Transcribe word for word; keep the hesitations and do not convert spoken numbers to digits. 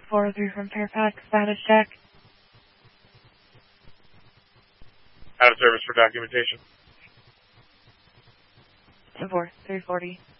four oh three from Fairfax, status check. Out of service for documentation. ten four, three forty.